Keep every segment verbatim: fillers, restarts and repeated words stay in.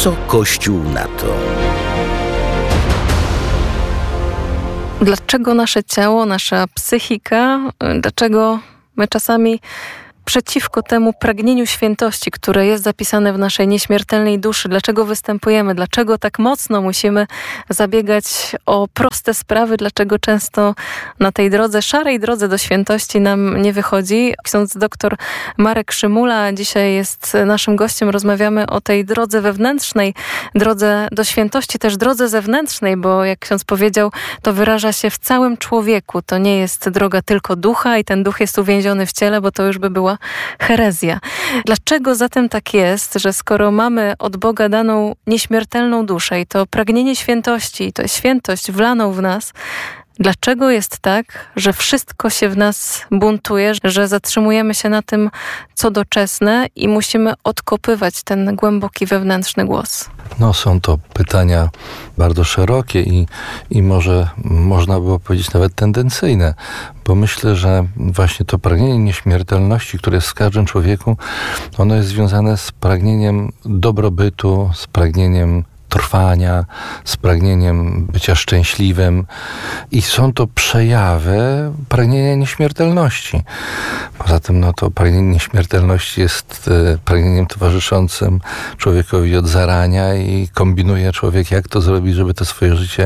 Co Kościół na to? Dlaczego nasze ciało, nasza psychika, dlaczego my czasami przeciwko temu pragnieniu świętości, które jest zapisane w naszej nieśmiertelnej duszy, dlaczego występujemy, dlaczego tak mocno musimy zabiegać o proste sprawy, dlaczego często na tej drodze, szarej drodze do świętości nam nie wychodzi. Ksiądz doktor Marek Szymula dzisiaj jest naszym gościem. Rozmawiamy o tej drodze wewnętrznej, drodze do świętości, też drodze zewnętrznej, bo jak ksiądz powiedział, to wyraża się w całym człowieku. To nie jest droga tylko ducha i ten duch jest uwięziony w ciele, bo to już by była herezja. Dlaczego zatem tak jest, że skoro mamy od Boga daną nieśmiertelną duszę i to pragnienie świętości, i to świętość wlaną w nas, dlaczego jest tak, że wszystko się w nas buntuje, że zatrzymujemy się na tym, co doczesne i musimy odkopywać ten głęboki wewnętrzny głos? No, są to pytania bardzo szerokie i, i może można było powiedzieć nawet tendencyjne, bo myślę, że właśnie to pragnienie nieśmiertelności, które jest w każdym człowieku, ono jest związane z pragnieniem dobrobytu, z pragnieniem trwania, z pragnieniem bycia szczęśliwym i są to przejawy pragnienia nieśmiertelności. Poza tym no to pragnienie nieśmiertelności jest e, pragnieniem towarzyszącym człowiekowi od zarania i kombinuje człowiek, jak to zrobić, żeby to swoje życie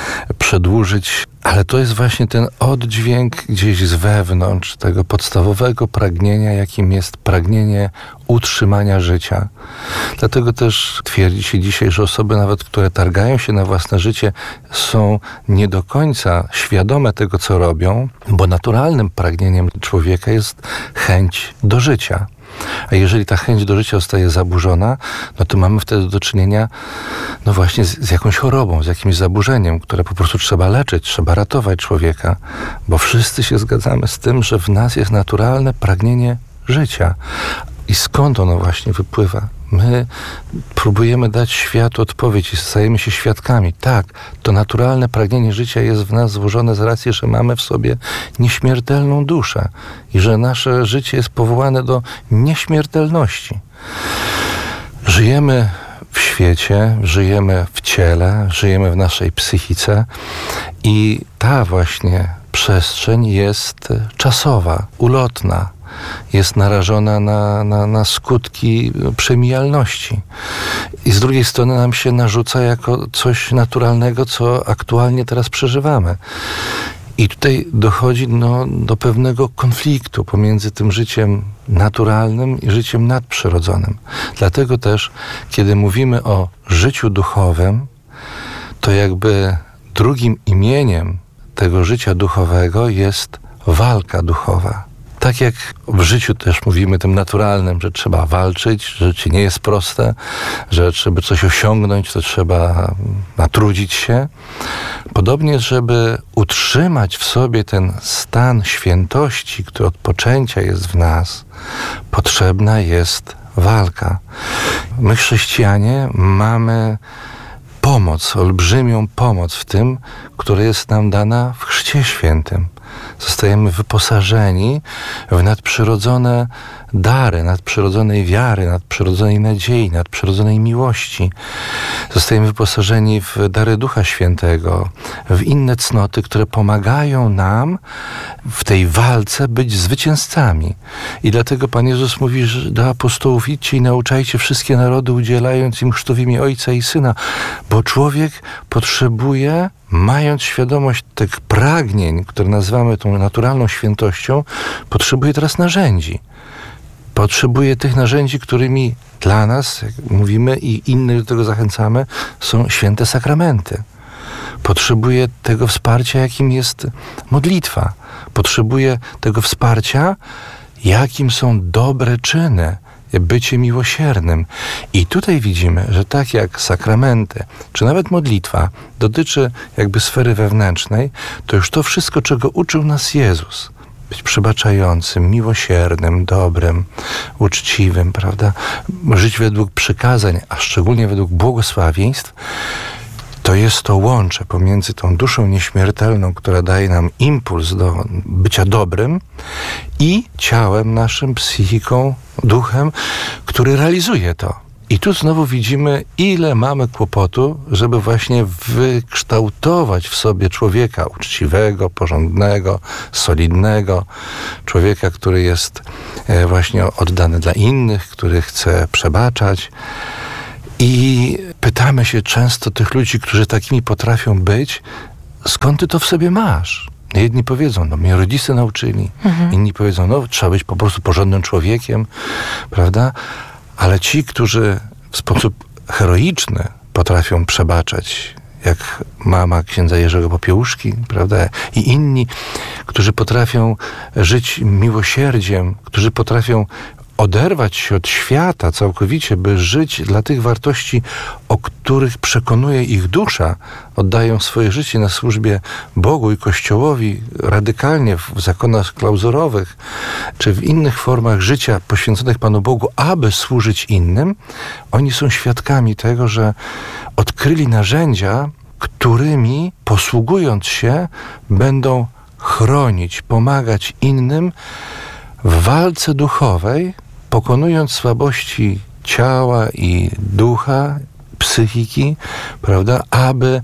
przedłużyć. Ale to jest właśnie ten oddźwięk gdzieś z wewnątrz tego podstawowego pragnienia, jakim jest pragnienie utrzymania życia. Dlatego też twierdzi się dzisiaj, że osoby nawet, które targają się na własne życie, są nie do końca świadome tego, co robią, bo naturalnym pragnieniem człowieka jest chęć do życia. A jeżeli ta chęć do życia zostaje zaburzona, no to mamy wtedy do czynienia no właśnie z, z jakąś chorobą, z jakimś zaburzeniem, które po prostu trzeba leczyć, trzeba ratować człowieka, bo wszyscy się zgadzamy z tym, że w nas jest naturalne pragnienie życia. I skąd ono właśnie wypływa? My próbujemy dać światu odpowiedź i stajemy się świadkami. Tak, to naturalne pragnienie życia jest w nas złożone z racji, że mamy w sobie nieśmiertelną duszę i że nasze życie jest powołane do nieśmiertelności. Żyjemy w świecie, żyjemy w ciele, żyjemy w naszej psychice i ta właśnie przestrzeń jest czasowa, ulotna. Jest narażona na, na, na skutki przemijalności. I z drugiej strony nam się narzuca jako coś naturalnego, co aktualnie teraz przeżywamy. I tutaj dochodzi no, do pewnego konfliktu pomiędzy tym życiem naturalnym i życiem nadprzyrodzonym. Dlatego też, kiedy mówimy o życiu duchowym, to jakby drugim imieniem tego życia duchowego jest walka duchowa. Tak jak w życiu też mówimy tym naturalnym, że trzeba walczyć, że życie nie jest proste, że żeby coś osiągnąć, to trzeba natrudzić się. Podobnie, żeby utrzymać w sobie ten stan świętości, który od poczęcia jest w nas, potrzebna jest walka. My, chrześcijanie, mamy pomoc, olbrzymią pomoc w tym, która jest nam dana w Chrzcie Świętym. Zostajemy wyposażeni w nadprzyrodzone dary, nadprzyrodzonej wiary, nadprzyrodzonej nadziei, nadprzyrodzonej miłości. Zostajemy wyposażeni w dary Ducha Świętego, w inne cnoty, które pomagają nam w tej walce być zwycięzcami. I dlatego Pan Jezus mówi że do apostołów: idźcie i nauczajcie wszystkie narody, udzielając im chrztu w imię Ojca i Syna, bo człowiek potrzebuje, mając świadomość tych pragnień, które nazywamy tą naturalną świętością, potrzebuje teraz narzędzi. Potrzebuje tych narzędzi, którymi dla nas, jak mówimy, i innych do tego zachęcamy, są święte sakramenty. Potrzebuje tego wsparcia, jakim jest modlitwa. Potrzebuje tego wsparcia, jakim są dobre czyny, bycie miłosiernym. I tutaj widzimy, że tak jak sakramenty, czy nawet modlitwa dotyczy jakby sfery wewnętrznej, to już to wszystko, czego uczył nas Jezus, być przebaczającym, miłosiernym, dobrym, uczciwym, prawda? Żyć według przykazań, a szczególnie według błogosławieństw, to jest to łącze pomiędzy tą duszą nieśmiertelną, która daje nam impuls do bycia dobrym, i ciałem naszym, psychiką, duchem, który realizuje to. I tu znowu widzimy, ile mamy kłopotu, żeby właśnie wykształtować w sobie człowieka uczciwego, porządnego, solidnego, człowieka, który jest właśnie oddany dla innych, który chce przebaczać. I pytamy się często tych ludzi, którzy takimi potrafią być, skąd ty to w sobie masz? Jedni powiedzą, no mnie rodzice nauczyli. Mhm. Inni powiedzą, no trzeba być po prostu porządnym człowiekiem, prawda? Ale ci, którzy w sposób heroiczny potrafią przebaczać, jak mama księdza Jerzego Popiełuszki, prawda? I inni, którzy potrafią żyć miłosierdziem, którzy potrafią oderwać się od świata całkowicie, by żyć dla tych wartości, o których przekonuje ich dusza, oddają swoje życie na służbie Bogu i Kościołowi radykalnie w zakonach klauzorowych, czy w innych formach życia poświęconych Panu Bogu, aby służyć innym, oni są świadkami tego, że odkryli narzędzia, którymi posługując się, będą chronić, pomagać innym w walce duchowej, pokonując słabości ciała i ducha, psychiki, prawda, aby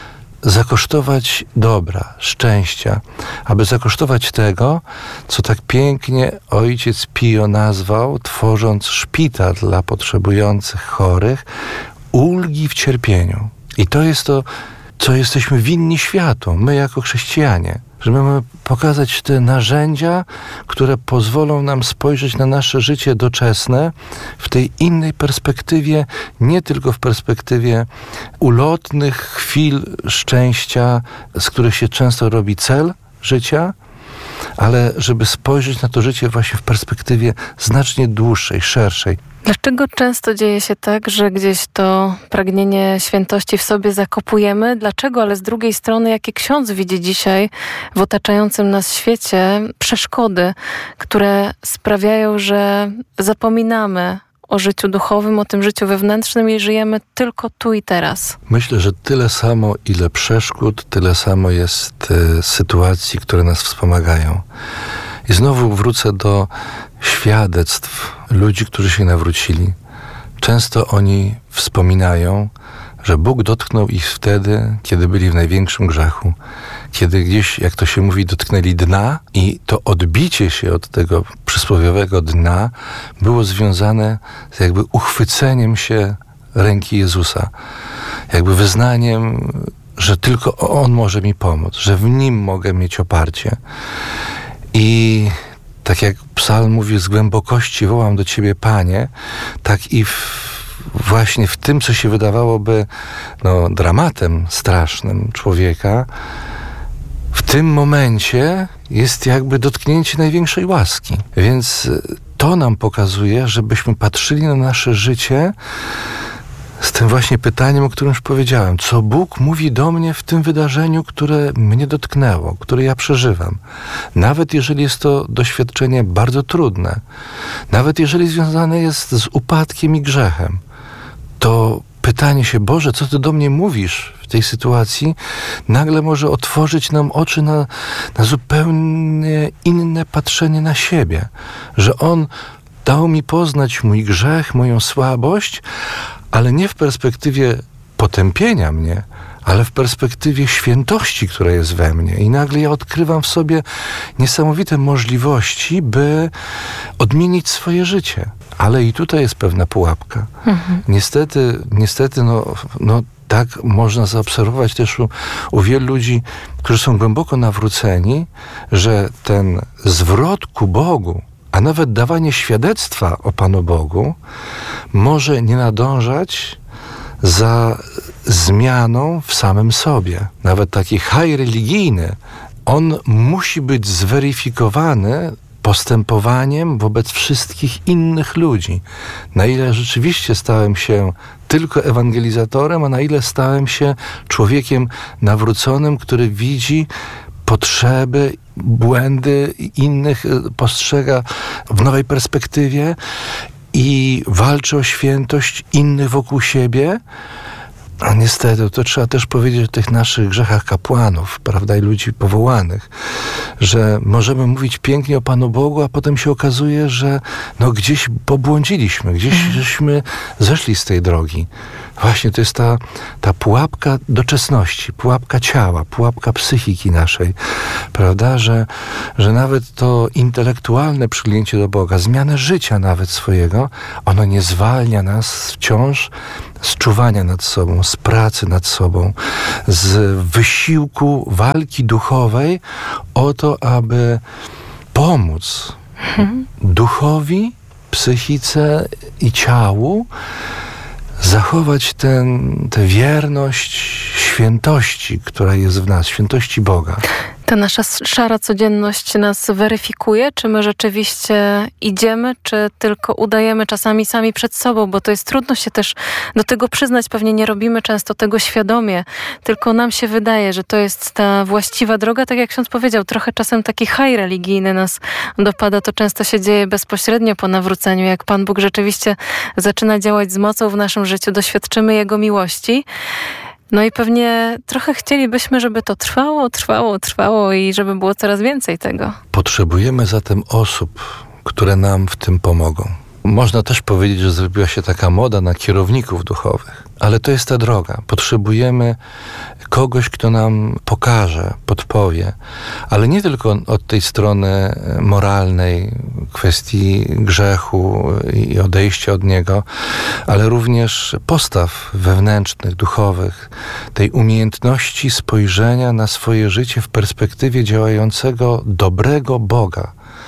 zakosztować dobra, szczęścia, aby zakosztować tego, co tak pięknie ojciec Pio nazwał, tworząc szpital dla potrzebujących chorych, ulgi w cierpieniu. I to jest to, co jesteśmy winni światu, my jako chrześcijanie. Że my mamy pokazać te narzędzia, które pozwolą nam spojrzeć na nasze życie doczesne w tej innej perspektywie, nie tylko w perspektywie ulotnych chwil szczęścia, z których się często robi cel życia, ale żeby spojrzeć na to życie właśnie w perspektywie znacznie dłuższej, szerszej. Dlaczego często dzieje się tak, że gdzieś to pragnienie świętości w sobie zakopujemy? Dlaczego? Ale z drugiej strony, jakie ksiądz widzi dzisiaj w otaczającym nas świecie przeszkody, które sprawiają, że zapominamy o życiu duchowym, o tym życiu wewnętrznym i żyjemy tylko tu i teraz? Myślę, że tyle samo, ile przeszkód, tyle samo jest y, sytuacji, które nas wspomagają. I znowu wrócę do świadectw ludzi, którzy się nawrócili. Często oni wspominają, że Bóg dotknął ich wtedy, kiedy byli w największym grzechu. Kiedy gdzieś, jak to się mówi, dotknęli dna i to odbicie się od tego przysłowiowego dna było związane z jakby uchwyceniem się ręki Jezusa. Jakby wyznaniem, że tylko On może mi pomóc, że w Nim mogę mieć oparcie. I tak jak psalm mówi, z głębokości wołam do Ciebie, Panie, tak i w, właśnie w tym, co się wydawałoby no, dramatem strasznym człowieka, w tym momencie jest jakby dotknięcie największej łaski. Więc to nam pokazuje, żebyśmy patrzyli na nasze życie z tym właśnie pytaniem, o którym już powiedziałem. Co Bóg mówi do mnie w tym wydarzeniu, które mnie dotknęło, które ja przeżywam. Nawet jeżeli jest to doświadczenie bardzo trudne, nawet jeżeli związane jest z upadkiem i grzechem, to pytanie się, Boże, co Ty do mnie mówisz w tej sytuacji, nagle może otworzyć nam oczy na, na zupełnie inne patrzenie na siebie. Że On dał mi poznać mój grzech, moją słabość, ale nie w perspektywie potępienia mnie, ale w perspektywie świętości, która jest we mnie. I nagle ja odkrywam w sobie niesamowite możliwości, by odmienić swoje życie. Ale i tutaj jest pewna pułapka. Mhm. Niestety, niestety, no, no tak można zaobserwować też u, u wielu ludzi, którzy są głęboko nawróceni, że ten zwrot ku Bogu, a nawet dawanie świadectwa o Panu Bogu może nie nadążać za zmianą w samym sobie. Nawet taki haj religijny, on musi być zweryfikowany postępowaniem wobec wszystkich innych ludzi. Na ile rzeczywiście stałem się tylko ewangelizatorem, a na ile stałem się człowiekiem nawróconym, który widzi potrzeby, błędy innych, postrzega w nowej perspektywie i walczy o świętość innych wokół siebie, A niestety, to trzeba też powiedzieć o tych naszych grzechach kapłanów, prawda, i ludzi powołanych, że możemy mówić pięknie o Panu Bogu, a potem się okazuje, że no gdzieś pobłądziliśmy, gdzieś żeśmy zeszli z tej drogi. Właśnie to jest ta, ta pułapka doczesności, pułapka ciała, pułapka psychiki naszej, prawda, że, że nawet to intelektualne przylgnięcie do Boga, zmianę życia nawet swojego, ono nie zwalnia nas wciąż z czuwania nad sobą, z pracy nad sobą, z wysiłku walki duchowej o to, aby pomóc mhm. duchowi, psychice i ciału zachować ten, tę wierność świętości, która jest w nas, świętości Boga. Ta nasza szara codzienność nas weryfikuje, czy my rzeczywiście idziemy, czy tylko udajemy czasami sami przed sobą, bo to jest trudno się też do tego przyznać. Pewnie nie robimy często tego świadomie, tylko nam się wydaje, że to jest ta właściwa droga. Tak jak ksiądz powiedział, trochę czasem taki haj religijny nas dopada. To często się dzieje bezpośrednio po nawróceniu. Jak Pan Bóg rzeczywiście zaczyna działać z mocą w naszym życiu, doświadczymy Jego miłości. No i pewnie trochę chcielibyśmy, żeby to trwało, trwało, trwało i żeby było coraz więcej tego. Potrzebujemy zatem osób, które nam w tym pomogą. Można też powiedzieć, że zrobiła się taka moda na kierowników duchowych, ale to jest ta droga. Potrzebujemy kogoś, kto nam pokaże, podpowie, ale nie tylko od tej strony moralnej, kwestii grzechu i odejścia od niego, ale również postaw wewnętrznych, duchowych, tej umiejętności spojrzenia na swoje życie w perspektywie działającego, dobrego Boga.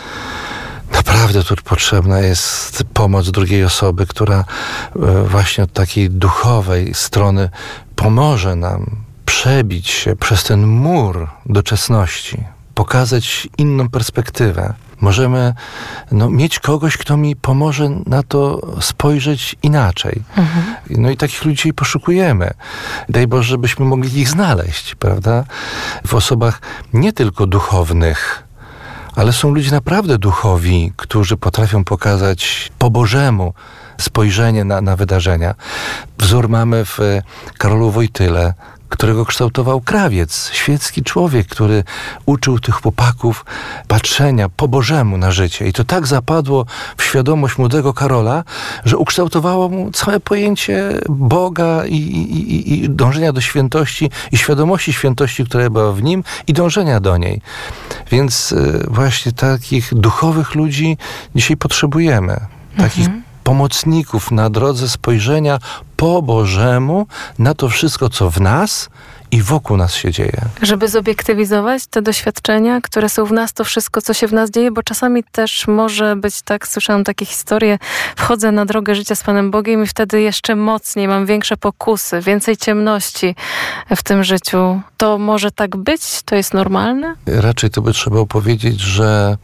Naprawdę tu potrzebna jest pomoc drugiej osoby, która właśnie od takiej duchowej strony pomoże nam przebić się przez ten mur doczesności, pokazać inną perspektywę. Możemy no, mieć kogoś, kto mi pomoże na to spojrzeć inaczej. Mhm. No i takich ludzi poszukujemy. Daj Boże, żebyśmy mogli ich znaleźć, prawda? W osobach nie tylko duchownych, ale są ludzie naprawdę duchowi, którzy potrafią pokazać po Bożemu spojrzenie na, na wydarzenia. Wzór mamy w Karolu Wojtyle, którego kształtował krawiec, świecki człowiek, który uczył tych chłopaków patrzenia po Bożemu na życie. I to tak zapadło w świadomość młodego Karola, że ukształtowało mu całe pojęcie Boga i, i, i dążenia do świętości i świadomości świętości, która była w nim i dążenia do niej. Więc właśnie takich duchowych ludzi dzisiaj potrzebujemy. Mhm. Takich pomocników na drodze spojrzenia po Bożemu na to wszystko, co w nas i wokół nas się dzieje. Żeby zobiektywizować te doświadczenia, które są w nas, to wszystko, co się w nas dzieje, bo czasami też może być tak, słyszałam takie historie, wchodzę na drogę życia z Panem Bogiem i wtedy jeszcze mocniej mam większe pokusy, więcej ciemności w tym życiu. To może tak być? To jest normalne? Raczej to by trzeba powiedzieć, że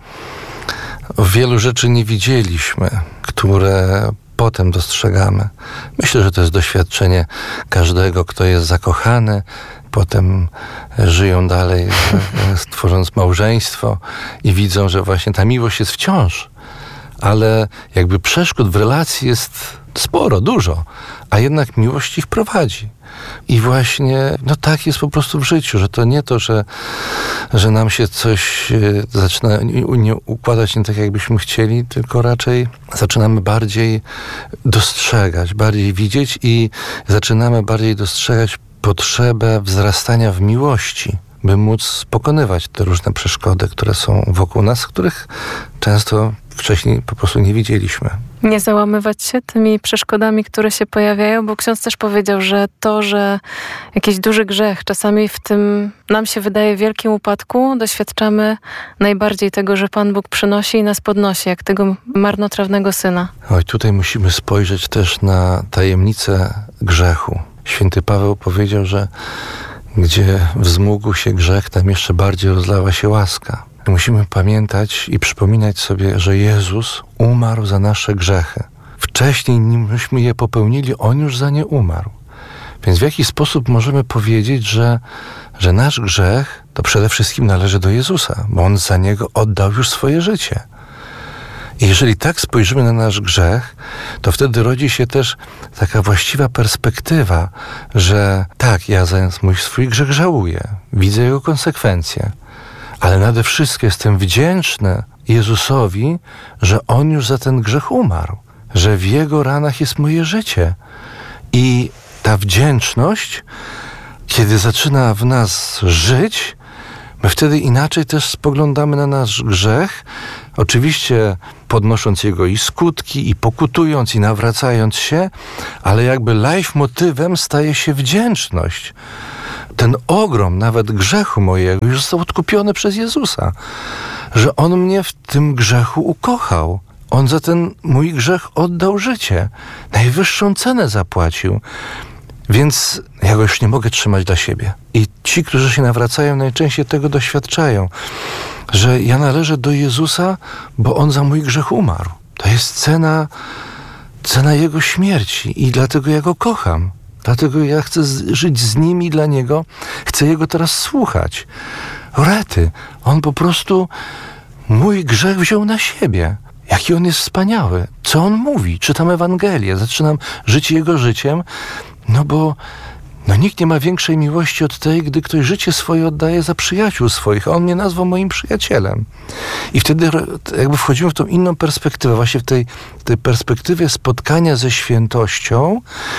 wielu rzeczy nie widzieliśmy, które potem dostrzegamy. Myślę, że to jest doświadczenie każdego, kto jest zakochany, potem żyją dalej, tworząc małżeństwo i widzą, że właśnie ta miłość jest wciąż, ale jakby przeszkód w relacji jest sporo, dużo, a jednak miłość ich prowadzi. I właśnie, no tak jest po prostu w życiu, że to nie to, że, że nam się coś zaczyna nie układać nie tak, jakbyśmy chcieli, tylko raczej zaczynamy bardziej dostrzegać, bardziej widzieć i zaczynamy bardziej dostrzegać potrzebę wzrastania w miłości, by móc pokonywać te różne przeszkody, które są wokół nas, których często wcześniej po prostu nie widzieliśmy. Nie załamywać się tymi przeszkodami, które się pojawiają, bo ksiądz też powiedział, że to, że jakiś duży grzech czasami w tym nam się wydaje wielkim upadku, doświadczamy najbardziej tego, że Pan Bóg przynosi i nas podnosi, jak tego marnotrawnego syna. Oj, tutaj musimy spojrzeć też na tajemnicę grzechu. Święty Paweł powiedział, że gdzie wzmógł się grzech, tam jeszcze bardziej rozlała się łaska. Musimy pamiętać i przypominać sobie, że Jezus umarł za nasze grzechy. Wcześniej, nim myśmy je popełnili, On już za nie umarł. Więc w jaki sposób możemy powiedzieć, że, że nasz grzech to przede wszystkim należy do Jezusa, bo On za niego oddał już swoje życie. I jeżeli tak spojrzymy na nasz grzech, to wtedy rodzi się też taka właściwa perspektywa, że tak, ja za mój swój grzech żałuję, widzę jego konsekwencje, ale nade wszystko jestem wdzięczny Jezusowi, że On już za ten grzech umarł, że w Jego ranach jest moje życie. I ta wdzięczność, kiedy zaczyna w nas żyć, my wtedy inaczej też spoglądamy na nasz grzech, oczywiście podnosząc jego i skutki, i pokutując, i nawracając się, ale jakby leitmotywem staje się wdzięczność. Ten ogrom nawet grzechu mojego już został odkupiony przez Jezusa, że On mnie w tym grzechu ukochał. On za ten mój grzech oddał życie. Najwyższą cenę zapłacił. Więc ja go już nie mogę trzymać dla siebie. I ci, którzy się nawracają, najczęściej tego doświadczają, że ja należę do Jezusa, bo On za mój grzech umarł. To jest cena, cena Jego śmierci i dlatego ja Go kocham. Dlatego ja chcę z- żyć z Nim i dla Niego chcę Jego teraz słuchać. Rety, On po prostu mój grzech wziął na siebie. Jaki On jest wspaniały. Co On mówi? Czytam Ewangelię, zaczynam żyć Jego życiem, no bo no nikt nie ma większej miłości od tej, gdy ktoś życie swoje oddaje za przyjaciół swoich, a On mnie nazwał moim przyjacielem. I wtedy jakby wchodzimy w tą inną perspektywę, właśnie w tej, tej perspektywie spotkania ze świętością,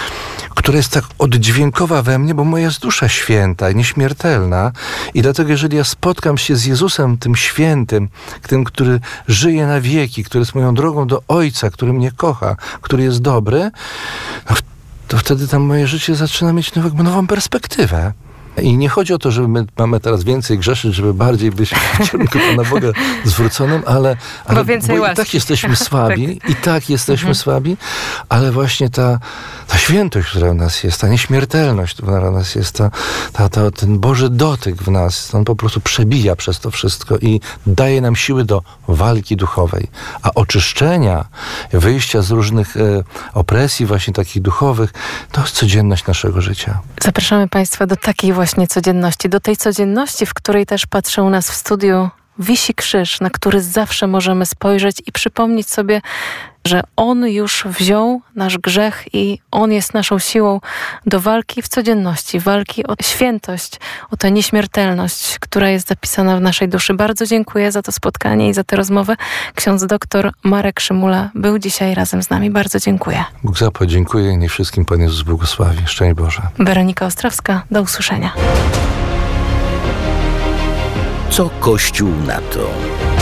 która jest tak oddźwiękowa we mnie, bo moja jest dusza święta i nieśmiertelna. I dlatego, jeżeli ja spotkam się z Jezusem, tym świętym, tym, który żyje na wieki, który jest moją drogą do Ojca, który mnie kocha, który jest dobry, no, to wtedy tam moje życie zaczyna mieć nową, nową perspektywę. I nie chodzi o to, że my mamy teraz więcej grzeszyć, żeby bardziej być w kierunku Pana Boga zwróconym, ale, ale bo więcej bo i łaski. tak jesteśmy słabi, tak. i tak jesteśmy mhm. słabi, ale właśnie ta, ta świętość, która w nas jest, ta nieśmiertelność, która w nas jest, ta, ta, ta, ten Boży dotyk w nas, On po prostu przebija przez to wszystko i daje nam siły do walki duchowej. A oczyszczenia, wyjścia z różnych e, opresji właśnie takich duchowych, to jest codzienność naszego życia. Zapraszamy Państwa do takiej właśnie codzienności, do tej codzienności, w której też patrzę u nas w studiu, wisi krzyż, na który zawsze możemy spojrzeć i przypomnieć sobie, że On już wziął nasz grzech i On jest naszą siłą do walki w codzienności, walki o świętość, o tę nieśmiertelność, która jest zapisana w naszej duszy. Bardzo dziękuję za to spotkanie i za tę rozmowę. Ksiądz doktor Marek Szymula był dzisiaj razem z nami. Bardzo dziękuję. Bóg zapłać, dziękuję i niech wszystkim Pan Jezus błogosławi. Szczęść Boże. Weronika Ostrawska, do usłyszenia. Co Kościół na to?